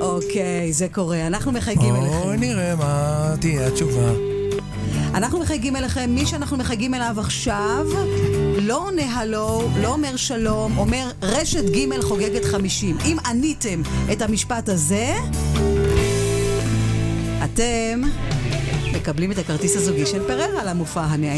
אוקיי, זה קורה. אנחנו מחייגים אליכם. בואו נראה מה תהיה התשובה. אנחנו מחייגים אליכם, מי שאנחנו מחייגים אליו עכשיו לא עונה הלו, לא אומר שלום, אומר רשת ג' חוגגת 50. אם עניתם את המשפט הזה, אתם מקבלים את הכרטיס הזוגי של פררה למופע הנאה.